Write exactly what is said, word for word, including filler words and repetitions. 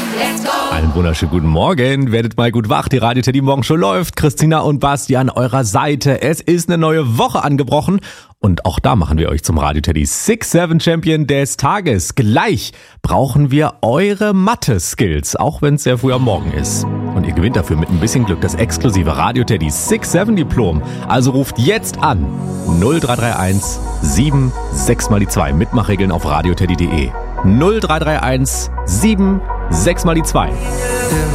Einen wunderschönen guten Morgen. Werdet mal gut wach. Die Radio Teddy Morgenshow läuft. Christina und Basti an eurer Seite. Es ist eine neue Woche angebrochen. Und auch da machen wir euch zum Radio Teddy six seven Champion des Tages. Gleich brauchen wir eure Mathe-Skills, auch wenn es sehr früh am Morgen ist. Und ihr gewinnt dafür mit ein bisschen Glück das exklusive Radio Teddy six seven Diplom. Also ruft jetzt an null drei drei eins sieben sechs mal die zwei. Mitmachregeln auf radioteddy punkt de. null drei drei eins sieben sechs mal die zwei.